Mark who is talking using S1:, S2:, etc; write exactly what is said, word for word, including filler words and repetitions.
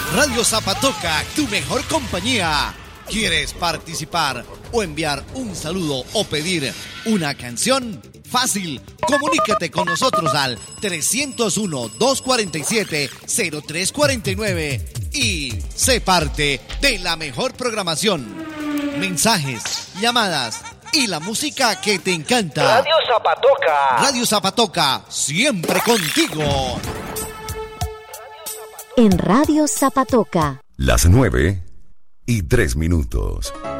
S1: Radio Zapatoca, tu mejor compañía. ¿Quieres participar o enviar un saludo o pedir una canción? Fácil, comunícate con nosotros al tres cero uno, dos cuatro siete, cero tres cuatro nueve y sé parte de la mejor programación. Mensajes, llamadas y la música que te encanta.
S2: Radio Zapatoca.
S1: Radio Zapatoca, siempre contigo.
S3: En Radio Zapatoca.
S4: Las nueve y tres minutos.